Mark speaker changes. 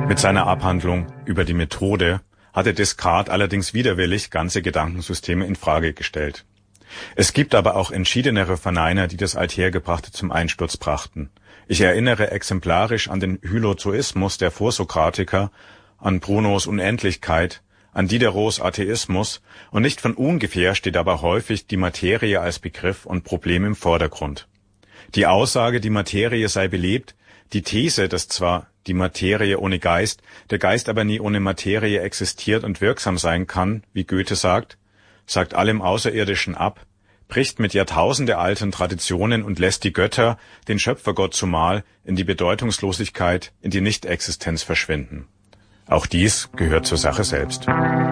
Speaker 1: Mit seiner Abhandlung über die Methode hatte Descartes allerdings widerwillig ganze Gedankensysteme in Frage gestellt. Es gibt aber auch entschiedenere Verneiner, die das Althergebrachte zum Einsturz brachten. Ich erinnere exemplarisch an den Hylozoismus der Vorsokratiker, an Brunos Unendlichkeit, an Diderots Atheismus, und nicht von ungefähr steht aber häufig die Materie als Begriff und Problem im Vordergrund. Die Aussage, die Materie sei belebt, die These, dass zwar die Materie ohne Geist, der Geist aber nie ohne Materie existiert und wirksam sein kann, wie Goethe sagt allem Außerirdischen ab, bricht mit jahrtausendealten Traditionen und lässt die Götter, den Schöpfergott zumal, in die Bedeutungslosigkeit, in die Nichtexistenz verschwinden. Auch dies gehört zur Sache selbst.